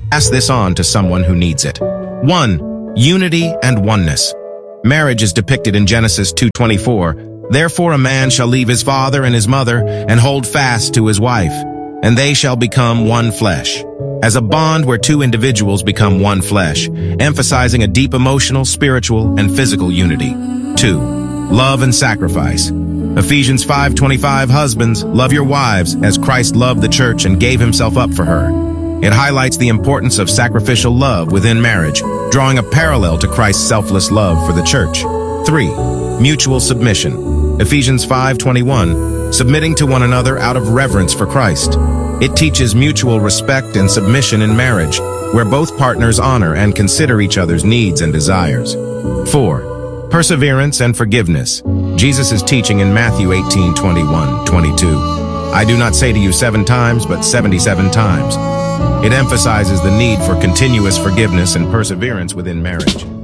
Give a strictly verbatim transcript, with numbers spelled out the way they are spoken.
Pass this on to someone who needs it. one. Unity and oneness. Marriage is depicted in Genesis two twenty-four. Therefore a man shall leave his father and his mother and hold fast to his wife, and they shall become one flesh. As a bond where two individuals become one flesh, emphasizing a deep emotional, spiritual, and physical unity. two. Love and sacrifice. Ephesians five twenty-five, husbands, love your wives as Christ loved the church and gave himself up for her. It highlights the importance of sacrificial love within marriage, drawing a parallel to Christ's selfless love for the church. three. Mutual submission. Ephesians five twenty-one, submitting to one another out of reverence for Christ. It teaches mutual respect and submission in marriage, where both partners honor and consider each other's needs and desires. four. Perseverance and forgiveness. Jesus' teaching in Matthew eighteen twenty-one, twenty-two. I do not say to you seven times, but seventy-seven times. It emphasizes the need for continuous forgiveness and perseverance within marriage.